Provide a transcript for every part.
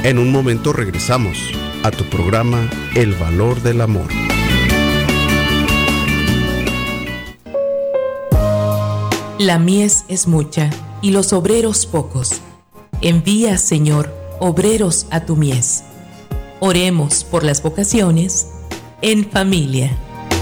En un momento regresamos a tu programa El Valor del Amor. La mies es mucha y los obreros pocos. Envía, Señor, obreros a tu mies. Oremos por las vocaciones en familia.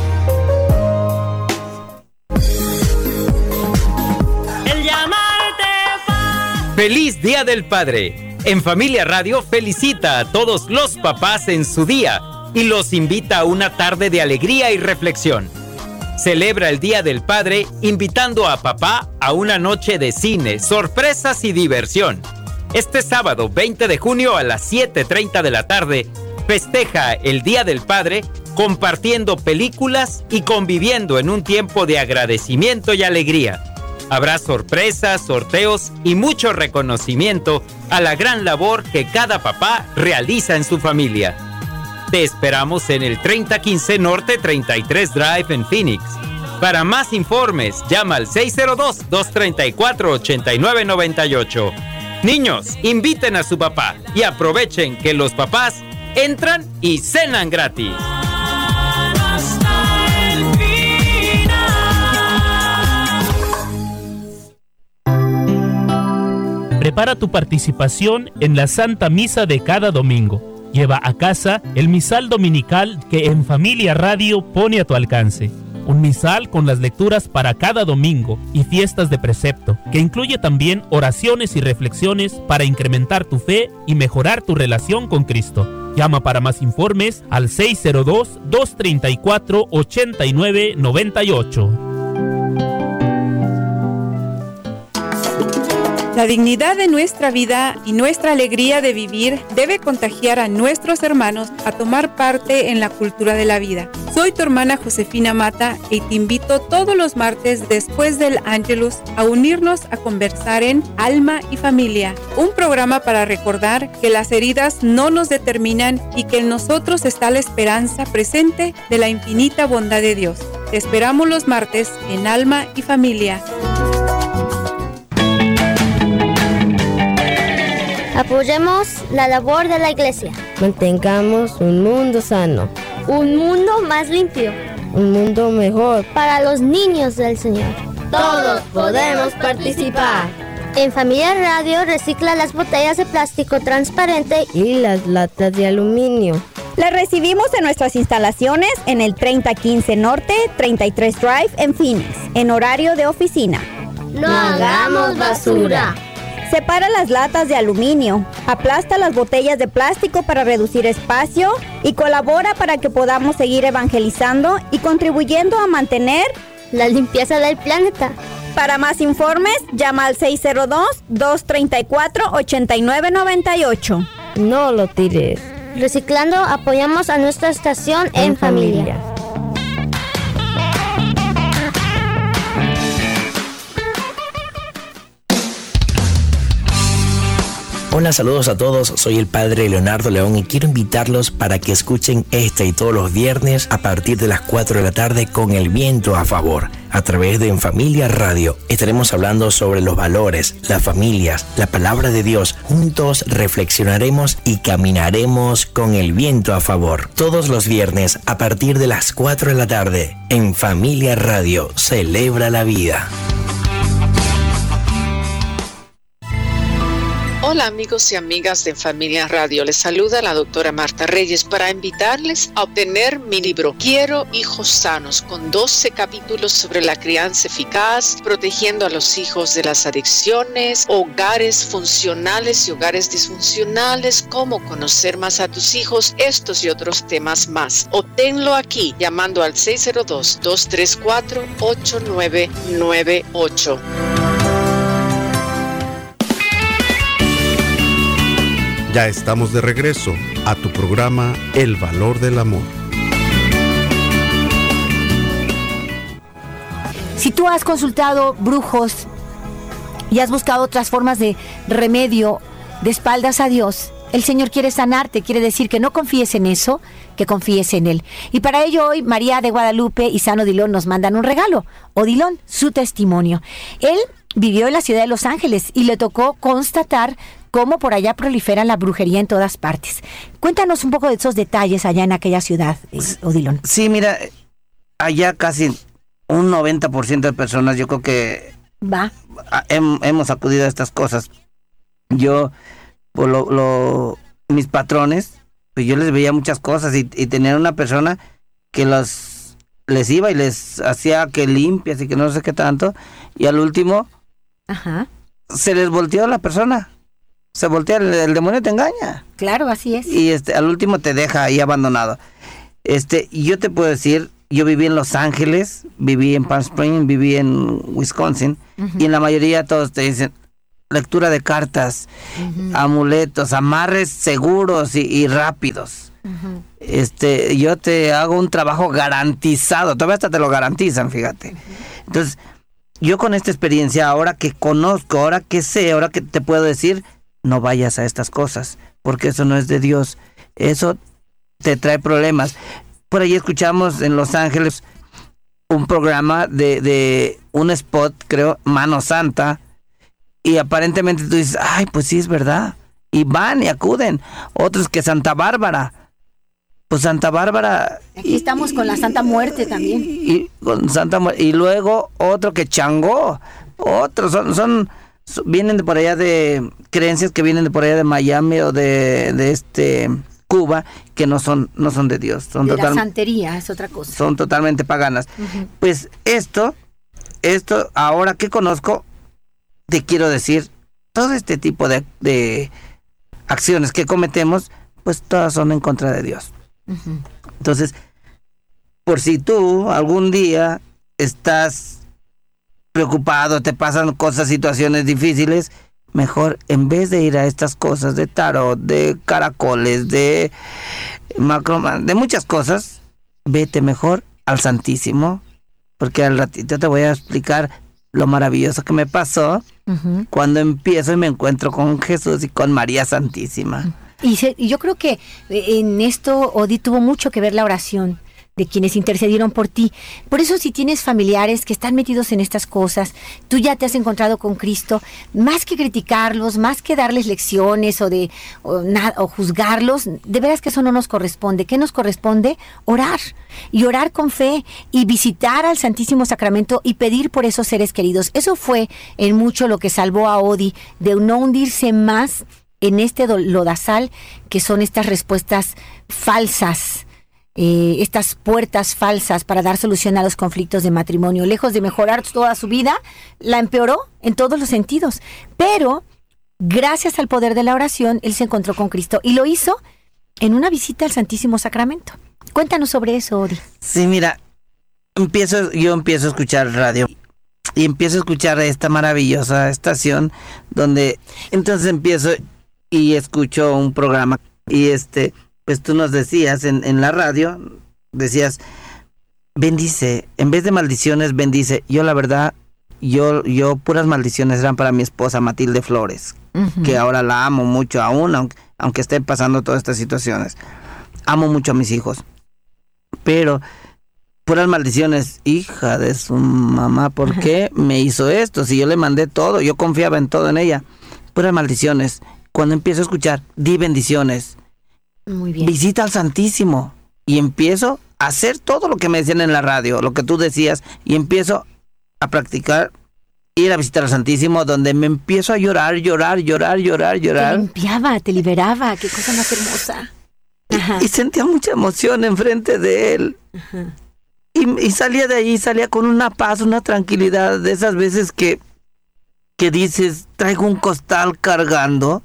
¡Feliz Día del Padre! En Familia Radio felicita a todos los papás en su día y los invita a una tarde de alegría y reflexión. Celebra el Día del Padre invitando a papá a una noche de cine, sorpresas y diversión. Este sábado 20 de junio a las 7:30 de la tarde, festeja el Día del Padre compartiendo películas y conviviendo en un tiempo de agradecimiento y alegría. Habrá sorpresas, sorteos y mucho reconocimiento a la gran labor que cada papá realiza en su familia. Te esperamos en el 3015 Norte 33 Drive en Phoenix. Para más informes, llama al 602-234-8998. Niños, inviten a su papá y aprovechen que los papás entran y cenan gratis. Prepara tu participación en la Santa Misa de cada domingo. Lleva a casa el misal dominical que En Familia Radio pone a tu alcance. Un misal con las lecturas para cada domingo y fiestas de precepto, que incluye también oraciones y reflexiones para incrementar tu fe y mejorar tu relación con Cristo. Llama para más informes al 602-234-8998. La dignidad de nuestra vida y nuestra alegría de vivir debe contagiar a nuestros hermanos a tomar parte en la cultura de la vida. Soy tu hermana Josefina Mata y te invito todos los martes después del Ángelus a unirnos a conversar en Alma y Familia, un programa para recordar que las heridas no nos determinan y que en nosotros está la esperanza presente de la infinita bondad de Dios. Te esperamos los martes en Alma y Familia. Apoyemos la labor de la Iglesia. Mantengamos un mundo sano. Un mundo más limpio. Un mundo mejor. Para los niños del Señor. Todos podemos participar. En Familia Radio recicla las botellas de plástico transparente y las latas de aluminio. Las recibimos en nuestras instalaciones en el 3015 Norte, 33 Drive en Phoenix, en horario de oficina. No hagamos basura. Separa las latas de aluminio, aplasta las botellas de plástico para reducir espacio y colabora para que podamos seguir evangelizando y contribuyendo a mantener la limpieza del planeta. Para más informes, llama al 602-234-8998. No lo tires. Reciclando, apoyamos a nuestra estación en familia. Hola, saludos a todos, soy el Padre Leonardo León y quiero invitarlos para que escuchen este y todos los viernes a partir de las 4 de la tarde con El Viento a Favor. A través de En Familia Radio estaremos hablando sobre los valores, las familias, la palabra de Dios. Juntos reflexionaremos y caminaremos con el viento a favor. Todos los viernes a partir de las 4 de la tarde en Familia Radio. Celebra la vida. Hola amigos y amigas de Familia Radio, les saluda la doctora Marta Reyes para invitarles a obtener mi libro Quiero hijos sanos, con 12 capítulos sobre la crianza eficaz, protegiendo a los hijos de las adicciones, hogares funcionales y hogares disfuncionales, cómo conocer más a tus hijos, estos y otros temas más. Obténlo aquí llamando al 602-234-8998. Ya estamos de regreso a tu programa El Valor del Amor. Si tú has consultado brujos y has buscado otras formas de remedio de espaldas a Dios, el Señor quiere sanarte, quiere decir que no confíes en eso, que confíes en Él. Y para ello hoy María de Guadalupe y San Odilon nos mandan un regalo. Odilon, su testimonio. Él vivió en la ciudad de Los Ángeles y le tocó constatar cómo por allá prolifera la brujería en todas partes. Cuéntanos un poco de esos detalles allá en aquella ciudad, Odilon. Sí, mira, allá casi un 90% de personas, yo creo que hemos acudido a estas cosas. Yo, por mis patrones, pues yo les veía muchas cosas y tenían una persona que les iba y les hacía que limpias y que no sé qué tanto, y al último se les volteó la persona. Se voltea, el demonio te engaña. Claro, así es. Y al último te deja ahí abandonado. Y yo te puedo decir, yo viví en Los Ángeles, viví en Palm Springs, viví en Wisconsin, y en la mayoría todos te dicen lectura de cartas, amuletos, amarres seguros y rápidos. Yo te hago un trabajo garantizado, todavía hasta te lo garantizan, fíjate. Entonces, yo con esta experiencia, ahora que conozco, ahora que sé, ahora que te puedo decir, no vayas a estas cosas, porque eso no es de Dios, eso te trae problemas. Por ahí escuchamos en Los Ángeles un programa de un spot, creo, Mano Santa, y aparentemente tú dices, ay, pues sí es verdad, y van y acuden. Otros que Santa Bárbara, pues Santa Bárbara. Aquí estamos con la Santa Muerte también. Y luego otro que Changó, otros vienen de por allá de creencias que vienen de por allá de Miami o de Cuba, que no son de Dios, son de la santería, es otra cosa. Son totalmente paganas. Pues esto ahora que conozco, te quiero decir, todo este tipo de acciones que cometemos, pues todas son en contra de Dios. Entonces, por si tú algún día estás preocupado, te pasan cosas, situaciones difíciles, mejor en vez de ir a estas cosas de tarot, de caracoles, de macroman, de muchas cosas, vete mejor al Santísimo, porque al ratito te voy a explicar lo maravilloso que me pasó cuando empiezo y me encuentro con Jesús y con María Santísima. Y yo creo que en esto, Odi, tuvo mucho que ver la oración de quienes intercedieron por ti. Por eso, si tienes familiares que están metidos en estas cosas, tú ya te has encontrado con Cristo, más que criticarlos, más que darles lecciones o juzgarlos, de veras que eso no nos corresponde. ¿Qué nos corresponde? Orar. Y orar con fe y visitar al Santísimo Sacramento y pedir por esos seres queridos. Eso fue en mucho lo que salvó a Odi de no hundirse más en este lodazal, que son estas respuestas falsas, estas puertas falsas para dar solución a los conflictos de matrimonio. Lejos de mejorar toda su vida, la empeoró en todos los sentidos. Pero, gracias al poder de la oración, él se encontró con Cristo y lo hizo en una visita al Santísimo Sacramento. Cuéntanos sobre eso, Odi. Sí, mira, yo empiezo a escuchar radio y empiezo a escuchar esta maravillosa estación donde entonces empiezo y escucho un programa y pues tú nos decías en la radio, decías, bendice, en vez de maldiciones, bendice. Yo la verdad, yo puras maldiciones eran para mi esposa Matilde Flores, que ahora la amo mucho aún, aunque esté pasando todas estas situaciones. Amo mucho a mis hijos, pero puras maldiciones, hija de su mamá, ¿por qué me hizo esto? Si yo le mandé todo, yo confiaba en todo en ella. Puras maldiciones. Cuando empiezo a escuchar, di bendiciones. Muy bien. Visita al Santísimo. Y empiezo a hacer todo lo que me decían en la radio, lo que tú decías, y empiezo a practicar, ir a visitar al Santísimo, donde me empiezo a llorar. Te limpiaba, te liberaba, qué cosa más hermosa. Y sentía mucha emoción enfrente de él. Y salía de ahí, salía con una paz, una tranquilidad, de esas veces que dices, traigo un costal cargando,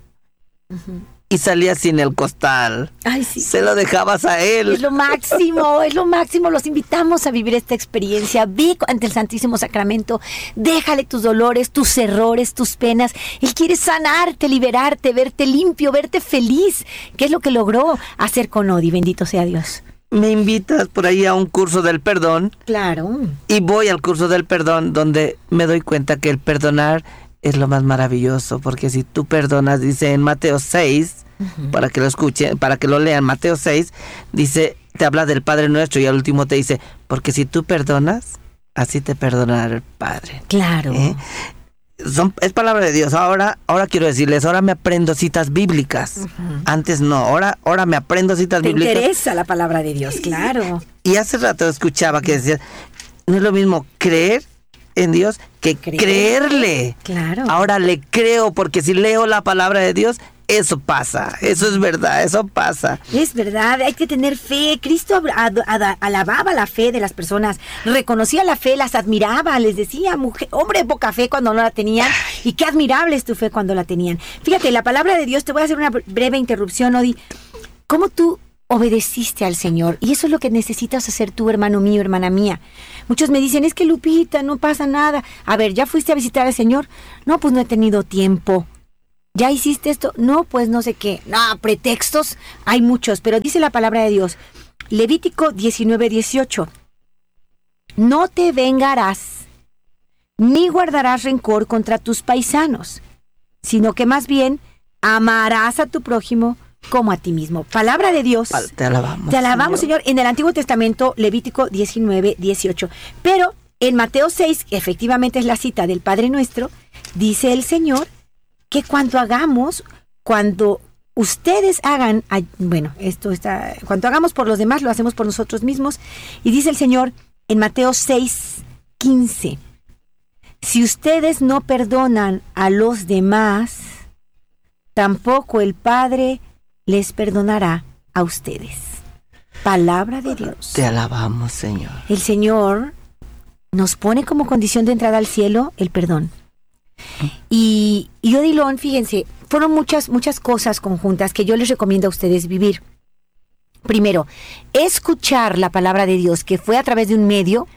y salía sin el costal. Ay, sí. Se lo dejabas a él. Es lo máximo. Los invitamos a vivir esta experiencia. Ve ante el Santísimo Sacramento, déjale tus dolores, tus errores, tus penas. Él quiere sanarte, liberarte, verte limpio, verte feliz. ¿Qué es lo que logró hacer con Odi? Bendito sea Dios. Me invitas por ahí a un curso del perdón. Claro. Y voy al curso del perdón, donde me doy cuenta que el perdonar es lo más maravilloso, porque si tú perdonas, dice en Mateo 6, para que lo escuchen, para que lo lean, Mateo 6, dice, te habla del Padre Nuestro, y al último te dice, porque si tú perdonas, así te perdonará el Padre. Claro. es palabra de Dios. Ahora quiero decirles, ahora me aprendo citas bíblicas. Antes no, ahora me aprendo citas bíblicas. Te interesa la palabra de Dios, claro. Y hace rato escuchaba que decía, no es lo mismo creer en Dios que creerle. Claro. Ahora le creo, porque si leo la palabra de Dios, eso pasa, eso es verdad, eso pasa. Es verdad, hay que tener fe. Cristo alababa la fe de las personas, reconocía la fe, las admiraba, les decía, mujer, hombre de poca fe cuando no la tenían, y qué admirable es tu fe cuando la tenían. Fíjate, la palabra de Dios, te voy a hacer una breve interrupción, Odi. ¿Cómo tú obedeciste al Señor? Y eso es lo que necesitas hacer tú, hermano mío, hermana mía. Muchos me dicen, es que Lupita, no pasa nada. A ver, ¿ya fuiste a visitar al Señor? No, pues no he tenido tiempo. ¿Ya hiciste esto? No, pues no sé qué. No, pretextos hay muchos, pero dice la palabra de Dios. Levítico 19:18. No te vengarás, ni guardarás rencor contra tus paisanos, sino que más bien amarás a tu prójimo como a ti mismo. Palabra de Dios. Te alabamos. Te alabamos, Señor. En el Antiguo Testamento, Levítico 19:18. Pero en Mateo 6, que efectivamente es la cita del Padre Nuestro, dice el Señor que cuando ustedes hagan, cuando hagamos por los demás, lo hacemos por nosotros mismos. Y dice el Señor en Mateo 6:15, si ustedes no perdonan a los demás, tampoco el Padre les perdonará a ustedes. Palabra de Dios. Te alabamos, Señor. El Señor nos pone como condición de entrada al cielo el perdón. Y Odilon, fíjense, fueron muchas cosas conjuntas que yo les recomiendo a ustedes vivir. Primero, escuchar la palabra de Dios, que fue a través de un medio.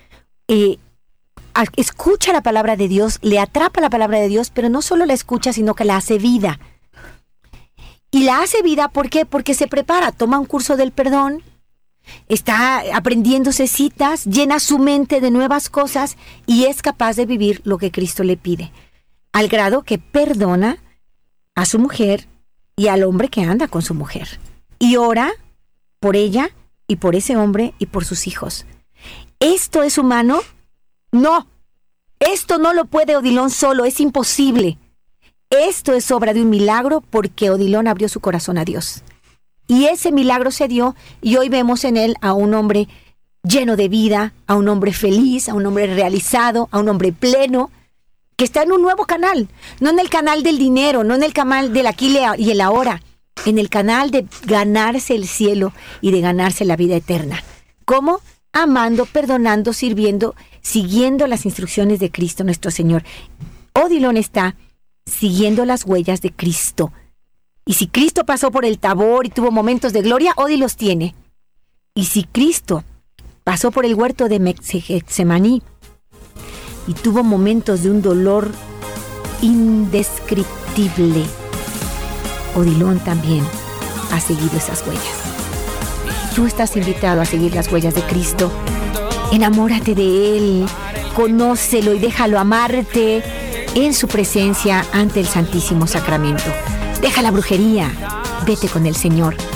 Escucha la palabra de Dios, le atrapa la palabra de Dios, pero no solo la escucha, sino que la hace vida. Y la hace vida, ¿por qué? Porque se prepara, toma un curso del perdón, está aprendiéndose citas, llena su mente de nuevas cosas y es capaz de vivir lo que Cristo le pide. Al grado que perdona a su mujer y al hombre que anda con su mujer. Y ora por ella y por ese hombre y por sus hijos. ¿Esto es humano? No. Esto no lo puede Odilon solo, es imposible. Esto es obra de un milagro porque Odilon abrió su corazón a Dios. Y ese milagro se dio y hoy vemos en él a un hombre lleno de vida, a un hombre feliz, a un hombre realizado, a un hombre pleno, que está en un nuevo canal, no en el canal del dinero, no en el canal del aquí y el ahora, en el canal de ganarse el cielo y de ganarse la vida eterna. ¿Cómo? Amando, perdonando, sirviendo, siguiendo las instrucciones de Cristo nuestro Señor. Odilon está siguiendo las huellas de Cristo. Y si Cristo pasó por el Tabor y tuvo momentos de gloria, Odilon los tiene. Y si Cristo pasó por el huerto de Getsemaní y tuvo momentos de un dolor indescriptible, Odilon también ha seguido esas huellas. Tú estás invitado a seguir las huellas de Cristo. Enamórate de Él, conócelo y déjalo amarte en su presencia ante el Santísimo Sacramento. Deja la brujería, vete con el Señor.